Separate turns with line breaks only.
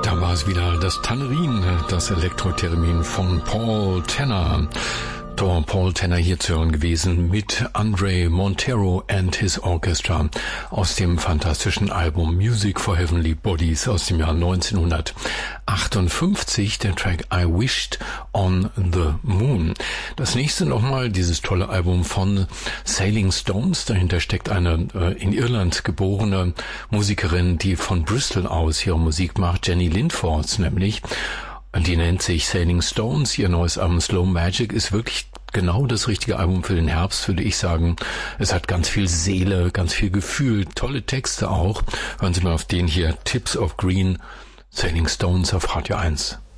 Da war es wieder das Tannerin, das Elektrotheremin von Paul Tanner. Paul Tanner hier zu hören gewesen mit Andre Montero and his Orchestra aus dem fantastischen Album Music for Heavenly Bodies aus dem Jahr 1958, der Track I Wished on the Moon. Das nächste nochmal, dieses tolle Album von Sailing Stones. Dahinter steckt eine in Irland geborene Musikerin, die von Bristol aus ihre Musik macht, Jenny Lindfors nämlich. Und die nennt sich Sailing Stones. Ihr neues Album Slow Magic ist wirklich genau das richtige Album für den Herbst, würde ich sagen. Es hat ganz viel Seele, ganz viel Gefühl, tolle Texte auch. Hören Sie mal auf den hier, Tips of Green, Sailing Stones auf Radio 1.